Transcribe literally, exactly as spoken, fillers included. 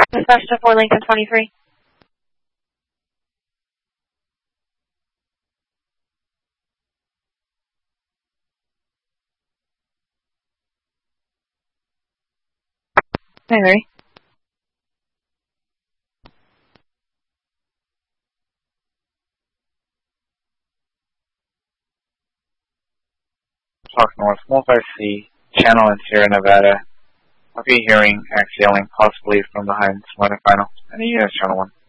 Dispatch to four Lincoln twenty-three. Hi, Mary. Talk North, multi-C, channel in Sierra Nevada. I'll be hearing exhaling possibly from behind Smart and Final. Any U S channel one.